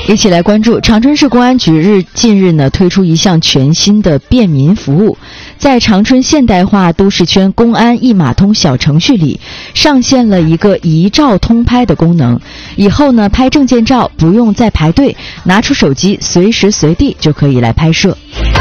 一起来关注长春市公安局近日呢推出一项全新的便民服务，在长春现代化都市圈公安一码通小程序里上线了一个一照通拍的功能，以后呢拍证件照不用再排队，拿出手机随时随地就可以来拍摄。